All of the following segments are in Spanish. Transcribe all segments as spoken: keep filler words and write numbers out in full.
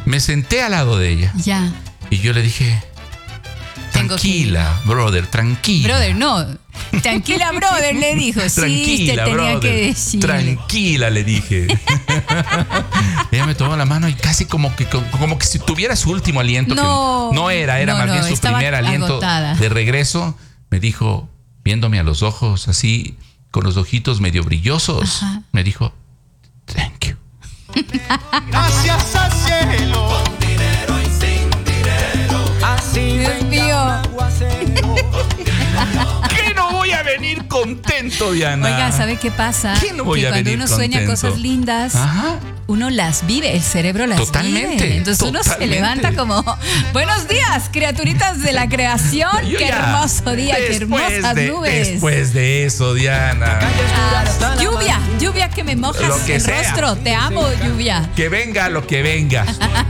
Me senté al lado de ella. Ya. Y yo le dije, tranquila, brother, tranquila. Brother, no. Tranquila, brother, le dijo. Tranquila, sí, te tenía brother, que decir. Tranquila, le dije. Ella me tomó la mano y casi como que, como que si tuviera su último aliento. No, que no era, era no, más no, bien su estaba primer aliento agotada. de regreso. Me dijo, viéndome a los ojos así, con los ojitos medio brillosos, Ajá. me dijo, thank you. Gracias al cielo. Con dinero y sin dinero. Así Dios venga mío. un aguacero. ¿Qué no voy a venir contento, Diana? Oiga, ¿sabe qué pasa? ¿Qué no voy que a cuando venir uno sueña contento? cosas lindas, Ajá. uno las vive, el cerebro las Totalmente, vive. Entonces uno se totalmente. levanta como, buenos días, criaturitas de la creación. Yo Qué ya, hermoso día, qué después hermosas de- nubes. Después de eso, Diana. Claro. Lluvia, lluvia que me mojas Lo que el sea. rostro. Te amo, lluvia. Que venga lo que venga.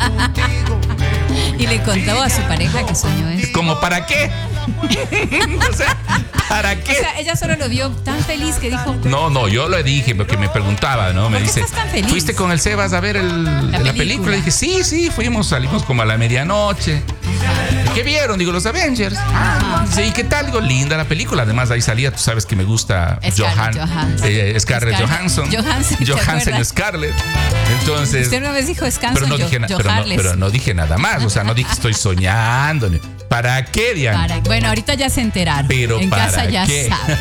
Y le contó a su pareja que soñó eso. ¿Como para qué? O sea, ¿para O qué? sea, ella solo lo vio tan feliz que dijo, No, no, yo lo dije porque me preguntaba, ¿no? Me ¿Por qué dice, estás tan feliz? ¿fuiste con el Sebas a ver el- la, película? película. Le dije, sí, sí, fuimos, salimos como a la medianoche. ¿Qué vieron? Digo, los Avengers. Ah, sí, ¿qué tal? Digo, linda la película. Además, ahí salía, tú sabes que me gusta Scarlett Johan, Johansson. eh, Scarlett Scar- Johansson. Johansson, ¿te Johansson acuerdas? Scarlett. Entonces, usted una vez dijo descanso, pero no, yo, dije, na- yo pero, no, Harles. pero no dije nada más. O sea, no dije estoy soñando. ni- ¿Para qué, Diana? Para- bueno, ahorita ya se enteraron. Pero en ¿para casa ya qué? saben.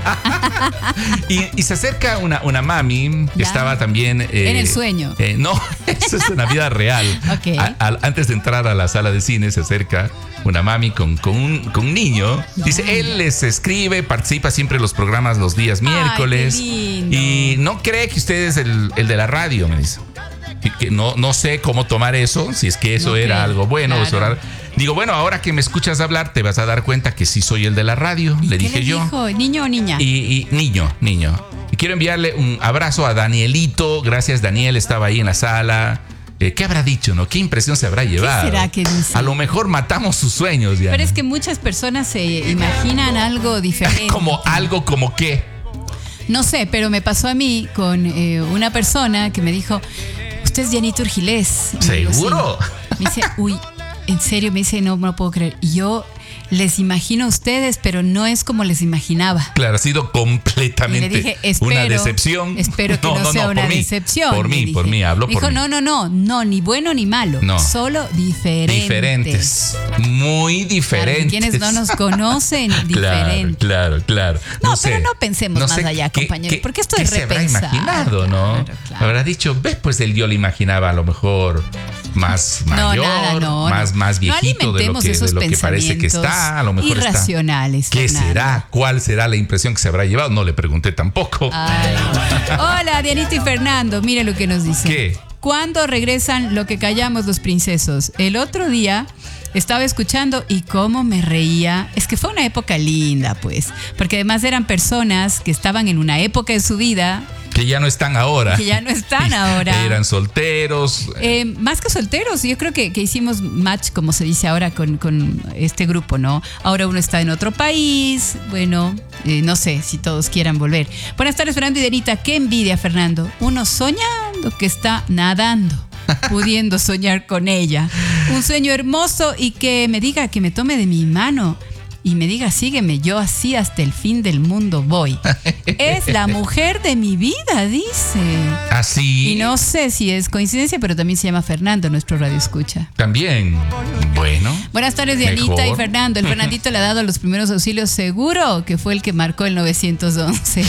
y, y se acerca una, una mami que Ya. estaba también... eh, En el sueño. eh, no, eso es en la vida real. Ok. A- a- antes de entrar a la sala de cine se acerca una mami con, con, un, con un niño. Dice, él les escribe, participa siempre en los programas los días Ay, miércoles. qué lindo. Y no cree que usted es el, el de la radio, me dice. Que, que no, no sé cómo tomar eso, si es que eso No era creo, algo bueno. claro. Eso era- Digo, bueno, ahora que me escuchas hablar, te vas a dar cuenta que sí soy el de la radio, le ¿Qué dije le yo. dijo? ¿Niño o niña? Y, y niño, niño. Y quiero enviarle un abrazo a Danielito. Gracias, Daniel, estaba ahí en la sala. Eh, ¿Qué habrá dicho, no? ¿Qué impresión se habrá llevado? será que dice? A lo mejor matamos sus sueños, ya. Pero es que muchas personas se imaginan algo diferente. Como algo como qué. No sé, pero me pasó a mí con eh, una persona que me dijo, usted es Janito Urgilés. Y digo, ¿Seguro? "Sí". Me dice, uy, en serio, me dice, no me lo puedo creer. Y yo les imagino a ustedes, pero no es como les imaginaba. Claro, ha sido completamente Y le dije, espero, una decepción. Espero que no, sea por una mí, decepción. Por le mí, dije. por mí, hablo Me por dijo, mí. no, no, no, no, ni bueno ni malo. No. Solo diferentes. Diferentes. Muy Claro, diferentes. y quienes no nos conocen, Claro, diferentes. claro, claro. No, sé. pero no pensemos más sé allá, qué- compañero, qué- porque esto qué es se habrá repensar. imaginado, ¿no? Claro, claro. Habrá dicho, ves, pues él yo le imaginaba a lo mejor más No, mayor, nada, no, más, no. más No viejito de lo alimentemos que, esos de lo que parece que pensamientos está. A lo mejor irracionales, está. ¿Qué Fernando. será? ¿Cuál será la impresión que se habrá llevado? No le pregunté tampoco. Ay. Hola, Dianita y Fernando. Mire lo que nos dicen. ¿Qué? ¿Cuándo regresan lo que callamos los princesos? El otro día estaba escuchando y cómo me reía. Es que fue una época linda, pues. Porque además eran personas que estaban en una época de su vida Que ya no están ahora. que ya no están ahora. Eran solteros. Eh, más que solteros, yo creo que, que hicimos match, como se dice ahora, con, con este grupo, ¿no? Ahora uno está en otro país, bueno, eh, no sé si todos quieran volver. Buenas tardes, Fernando y Denita. Qué envidia, Fernando. Uno soñando que está nadando, pudiendo soñar con ella. Un sueño hermoso y que me diga, que me tome de mi mano y me diga, sígueme, yo así hasta el fin del mundo voy. Es la mujer de mi vida, dice. Así. Y no sé si es coincidencia, pero también se llama Fernando, nuestro radio escucha. También. Bueno. Buenas tardes, Dianita Mejor. y Fernando. El Fernandito le ha dado los primeros auxilios, seguro que fue el que marcó el novecientos once.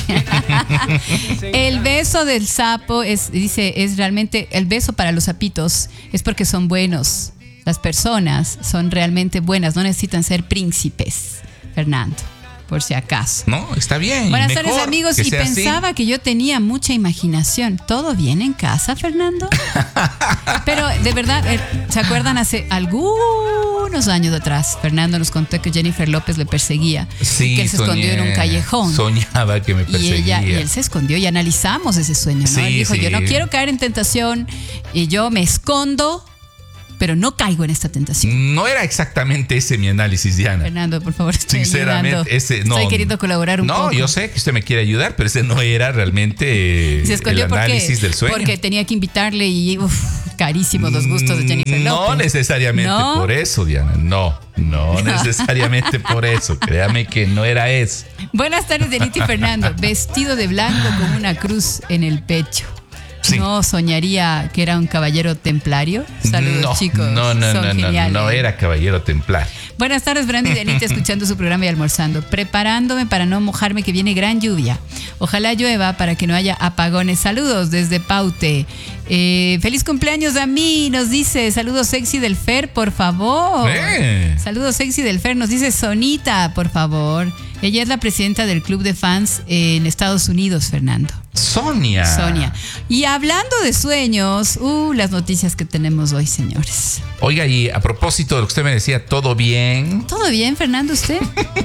El beso del sapo es, dice, es realmente el beso para los sapitos, es porque son buenos. Las personas son realmente buenas, no necesitan ser príncipes, Fernando, por si acaso. No, está bien. Buenas mejor tardes, amigos. que Y sea así. pensaba que yo tenía mucha imaginación. ¿Todo bien en casa, Fernando? Pero de verdad, eh, ¿se acuerdan? Hace algunos años atrás, Fernando nos contó que Jennifer López le perseguía Sí, y que él se escondió en un soñé. callejón. Soñaba que me Y perseguía. ella y él se escondió y analizamos ese sueño, ¿no? Sí, Él dijo, sí. yo no quiero caer en tentación y yo me escondo pero no caigo en esta tentación. No era exactamente ese mi análisis, Diana. Fernando, por favor, estoy Sinceramente, ayudando. ese no. Estoy queriendo colaborar un no, poco. No, yo sé que usted me quiere ayudar, pero ese no era realmente Se escondió el análisis porque, del sueño. porque tenía que invitarle y uf, carísimos los gustos de Jennifer López. No necesariamente ¿No? por eso, Diana. No, no necesariamente por eso. Créame que no era eso. Buenas tardes, Dianita y Fernando. Vestido de blanco con una cruz en el pecho. Sí. ¿No soñaría que era un caballero templario? Saludos, no, chicos. No, no, Son no, no, geniales. no era caballero templar. Buenas tardes, Fernando y Dianita, escuchando su programa y almorzando. Preparándome para no mojarme, que viene gran lluvia. Ojalá llueva para que no haya apagones. Saludos desde Paute. Eh, feliz cumpleaños a mí, nos dice. Saludos sexy del Fer, por favor. Eh. Saludos sexy del Fer, nos dice Sonita, por favor. Ella es la presidenta del club de fans en Estados Unidos, Fernando. Sonia. Sonia. Y hablando de sueños, uh, las noticias que tenemos hoy, señores. Oiga, y a propósito de lo que usted me decía, ¿todo bien? ¿Todo bien, Fernando, usted?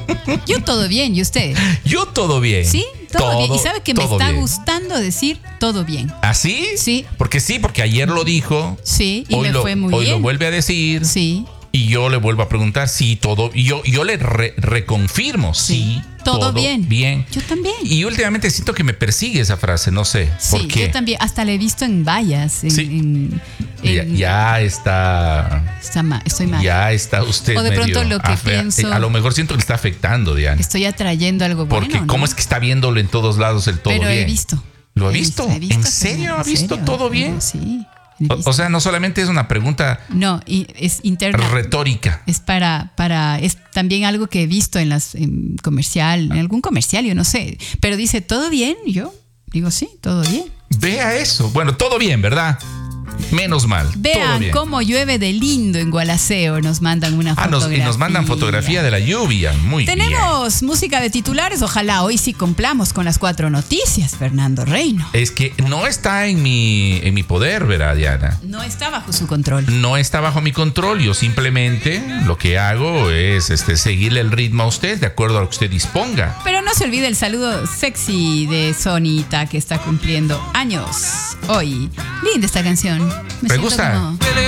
Yo todo bien, ¿y usted? Yo todo bien. Sí, todo, Todo- bien. Y sabe que me todo está bien. gustando decir todo bien. ¿Así? Sí. Porque sí, porque ayer lo dijo. Sí, y hoy me lo, fue muy hoy bien. lo vuelve a decir. Sí, Y yo le vuelvo a preguntar si todo. Y yo, yo le re- reconfirmo, sí. todo, bien. Bien. Yo también. Y últimamente siento que me persigue esa frase, no sé por Sí, qué. yo también. Hasta la he visto en vallas. En, Sí. en- Ya, en- ya está. está ma- estoy mal. Ya está usted. O de pronto medio lo que afe- pienso- A lo mejor siento que le está afectando, Diana. Estoy atrayendo algo bueno. Porque, ¿no? ¿cómo es que está viéndolo en todos lados el todo Pero bien? he visto. ¿Lo ha He visto? he ¿En serio ha visto serio? todo bien? Sí. he O, visto. o sea, no solamente es una pregunta No, y es interna. retórica. Es para, para, es también algo que he visto en las en comercial, en algún comercial, yo no sé. Pero dice, ¿todo bien? Y yo digo, sí, todo bien. Vea eso. Bueno, todo bien, ¿verdad? Menos mal. todo Vean bien. cómo llueve de lindo en Gualaceo. Nos mandan una Ah, nos, fotografía. y nos mandan fotografía de la lluvia. Muy bien. Tenemos música de titulares. Ojalá hoy sí cumplamos con las cuatro noticias, Fernando Reino. Es que no está en mi, en mi poder, ¿verdad, Diana? No está bajo su control. No está bajo mi control. Yo simplemente lo que hago es este, seguirle el ritmo a usted de acuerdo a lo que usted disponga. Pero no se olvide el saludo sexy de Sonita, que está cumpliendo años hoy. Linda esta canción. ¿Me siento gusta? como-